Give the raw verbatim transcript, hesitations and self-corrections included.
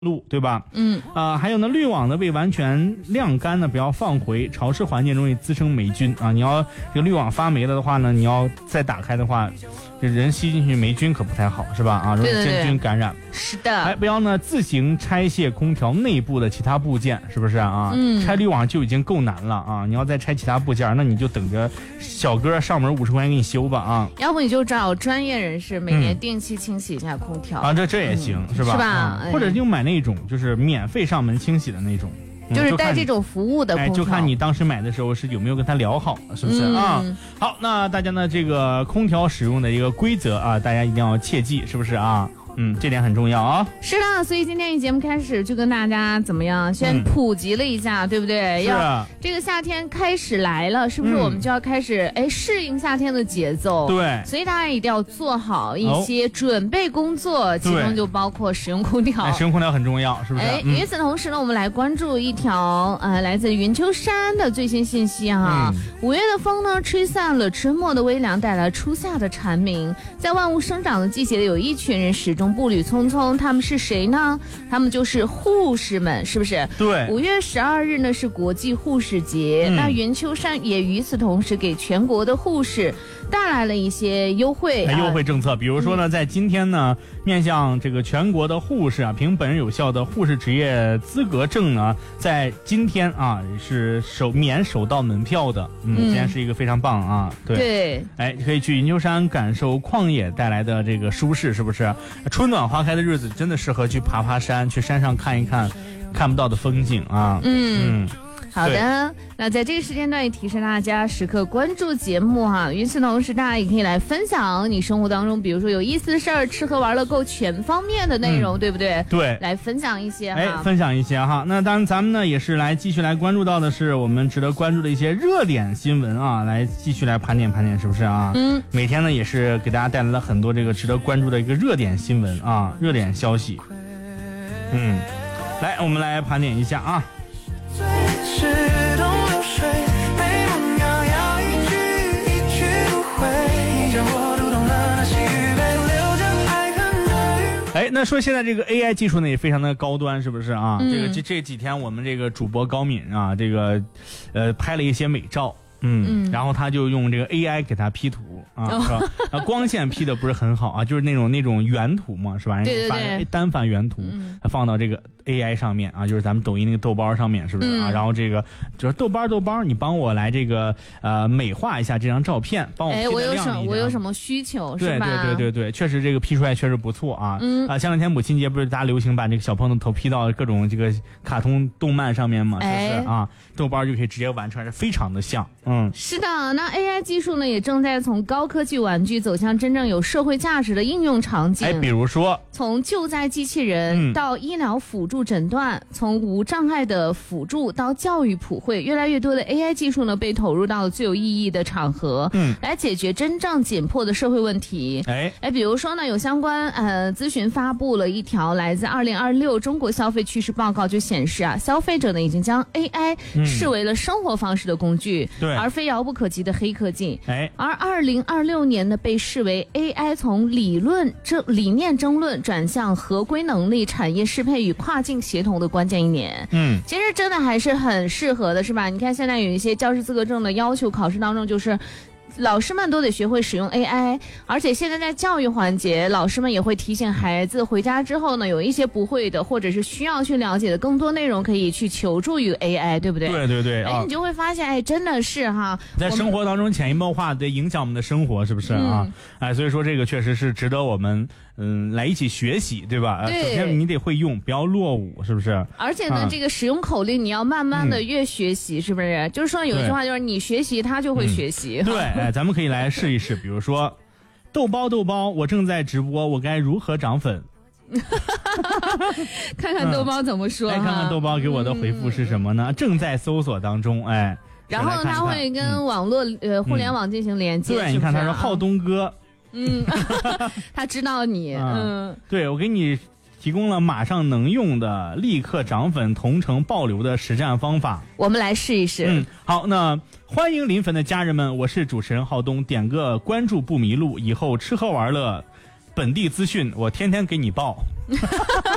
路，对吧？ 嗯啊、呃，还有呢，滤网呢未完全晾干呢，不要放回，潮湿环境容易滋生霉菌啊。你要这个滤网发霉了的话呢，你要再打开的话，这人吸进去霉菌可不太好，是吧？啊，容易真菌感染。 是的。 还不要呢自行拆卸空调内部的其他部件，是不是啊？ 嗯， 拆滤网就已经够难了啊，你要再拆其他部件，那你就等着小哥上门五十块钱给你修吧啊。 要不你就找专业人士每年定期清洗一下空调、 嗯、啊，这这也行、嗯、是吧？ 是吧？ 啊、或者就买那种就是免费上门清洗的那种。 就是带这种服务的空调、 哎，就看你当时买的时候是有没有跟他聊好，是不是、嗯、啊？好，那大家呢这个空调使用的一个规则啊，大家一定要切记，是不是啊？嗯，这点很重要啊。 是的，所以今天一节目开始就跟大家怎么样，先普及了一下，嗯、对不对？ 是啊。 这个夏天开始来了，是不是我们就要开始哎适应夏天的节奏？ 对。 所以大家一定要做好一些准备工作，哦、其中就包括使用空调。 哎，使用空调很重要，是不是？ 哎，与此同时呢，我们来关注一条呃来自云丘山的最新信息哈。五、嗯、月的风呢，吹散了春末的微凉，带来初夏的蝉鸣。在万物生长的季节，有一群人始终步履匆匆，他们是谁呢？他们就是护士们，是不是？ 对。 五月十二日呢是国际护士节，嗯、那云丘山也与此同时给全国的护士带来了一些优惠、 啊、优惠政策。比如说呢，嗯、在今天呢，面向这个全国的护士啊，凭本人有效的护士职业资格证呢，在今天啊是首免首道门票的。嗯，今天是一个非常棒啊。对。 对。 哎，可以去云丘山感受旷野带来的这个舒适，是不是？春暖花开的日子真的适合去爬爬山，去山上看一看看不到的风景啊。 嗯。嗯，好的，那在这个时间段也提示大家时刻关注节目哈。与此同时，大家也可以来分享你生活当中，比如说有意思的事儿、吃喝玩乐够全方面的内容，嗯、对不对？ 对， 来分享一些哈。 哎，分享一些哈。那当然，咱们呢也是来继续来关注到的是我们值得关注的一些热点新闻啊，来继续来盘点盘点，是不是啊？ 嗯， 每天呢也是给大家带来了很多这个值得关注的一个热点新闻啊，热点消息。嗯，来，我们来盘点一下啊。哎，那说现在这个 A I 技术呢也非常的高端，是不是啊？嗯、这个这这几天我们这个主播高敏啊，这个呃拍了一些美照。嗯, 嗯，然后他就用这个 A I 给他 P 图啊，哦、啊，光线 P 的不是很好啊，就是那种那种原图嘛，是吧？ 对对对， 单反原图， 嗯、 放到这个 A I 上面啊，就是咱们抖音那个豆包上面，是不是啊？嗯、然后这个就是豆包豆包，你帮我来这个呃美化一下这张照片，帮我 P 得亮一点。 哎，我有什我有什么需求是吧？ 对对对对对，确实这个 P 出来确实不错啊。 嗯啊，前两天母亲节不是大家流行把这个小朋友的头 P 到各种这个卡通动漫上面嘛，是不是、哎、啊？豆包就可以直接玩出来，非常的像。嗯， 是的。那 A I 技术呢，也正在从高科技玩具走向真正有社会价值的应用场景。 哎，比如说， 从救灾机器人到医疗辅助诊断，嗯、从无障碍的辅助到教育普惠，越来越多的 A I 技术呢，被投入到最有意义的场合， 嗯， 来解决真正紧迫的社会问题。 哎哎，比如说呢，有相关呃咨询发布了一条来自二零二六中国消费趋势报告，就显示啊，消费者呢已经将 A I 视为了生活方式的工具， 对、嗯， 而非遥不可及的黑科技。 哎， 而二零二六年呢，被视为 A I 从理论争理念争论转向合规能力、产业适配与跨境协同的关键一年。 嗯， 其实真的还是很适合的，是吧？你看现在有一些教师资格证的要求，考试当中就是老师们都得学会使用 A I， 而且现在在教育环节，老师们也会提醒孩子回家之后呢，有一些不会的或者是需要去了解的更多内容，可以去求助于 A I， 对不对？ 对对对， 哎，你就会发现，哎，真的是哈， 在生活当中潜移默化的影响我们的生活，是不是啊？嗯、哎，所以说这个确实是值得我们嗯来一起学习，对吧？ 对， 首先你得会用，不要落伍，是不是？ 而且呢，啊、这个使用口令你要慢慢的越学习，嗯、是不是？就是说有一句话就是你学习，他就会学习。 嗯、对，哎，咱们可以来试一试，比如说，豆包豆包，我正在直播，我该如何涨粉？ 看看豆包怎么说、 嗯。哎，看看豆包给我的回复是什么呢？嗯、正在搜索当中，哎。 然后他会跟网络、嗯、呃互联网进行连接。 对， 是是你看他说浩东哥。 嗯，他知道你。嗯， 嗯对我给你提供了马上能用的立刻涨粉同城爆流的实战方法， 我们来试一试。 嗯，好，那欢迎临粉的家人们，我是主持人浩东，点个关注不迷路，以后吃喝玩乐本地资讯我天天给你报。